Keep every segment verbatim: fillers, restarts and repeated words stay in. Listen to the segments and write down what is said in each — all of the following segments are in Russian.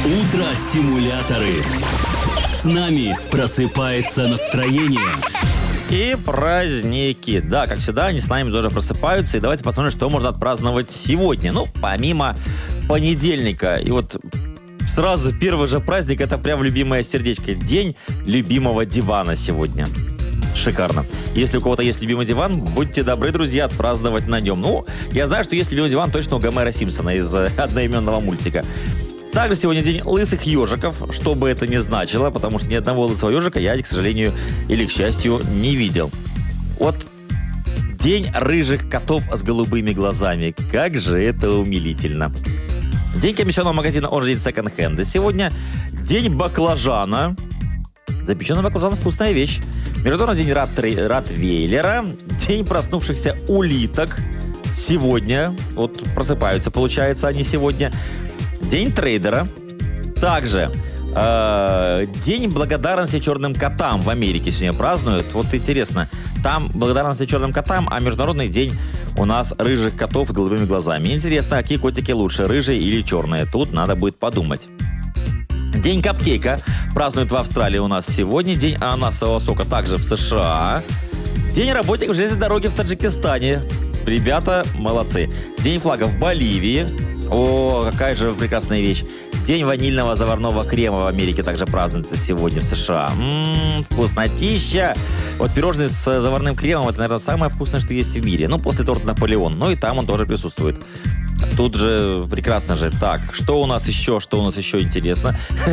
Утро-стимуляторы. С нами просыпается настроение. И праздники. Да, как всегда, они с нами тоже просыпаются. И давайте посмотрим, что можно отпраздновать сегодня. Ну, помимо понедельника. И вот сразу первый же праздник, это прям любимое сердечко. День любимого дивана сегодня. Шикарно. Если у кого-то есть любимый диван, будьте добры, друзья, отпраздновать на нем. Ну, я знаю, что есть любимый диван точно у Гомера Симпсона из одноименного мультика. Также сегодня день лысых ежиков, что бы это ни значило, потому что ни одного лысого ежика я, к сожалению, или к счастью, не видел. Вот день рыжих котов с голубыми глазами. Как же это умилительно. День комиссионного магазина, он же день секонд-хенда. Сегодня день баклажана. Запеченный баклажан – вкусная вещь. Международный день рот- ротвейлера. День проснувшихся улиток. Сегодня. Вот просыпаются, получается, они сегодня. День трейдера. Также э, День благодарности черным котам в Америке сегодня празднуют. Вот интересно, там благодарности черным котам, а международный день у нас рыжих котов с голубыми глазами. Интересно, какие котики лучше, рыжие или черные? Тут надо будет подумать. День капкейка празднуют в Австралии у нас сегодня. День ананасового сока также в США. День работников железной дороги в Таджикистане. Ребята молодцы. День флага в Боливии. О, какая же прекрасная вещь. День ванильного заварного крема в Америке также празднуется сегодня в США. Ммм, вкуснотища. Вот пирожные с заварным кремом, это, наверное, самое вкусное, что есть в мире. Ну, после торта Наполеон. Но и там он тоже присутствует. Тут же прекрасно же. Так, что у нас еще? Что у нас еще интересно?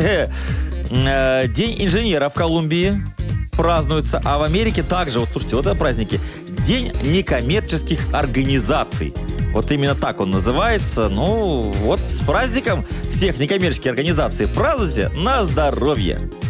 День инженера в Колумбии празднуется. А в Америке также, вот слушайте, вот это праздники. День некоммерческих организаций. Вот именно так он называется. Ну, вот с праздником всех некоммерческих организаций. Празднуйте на здоровье!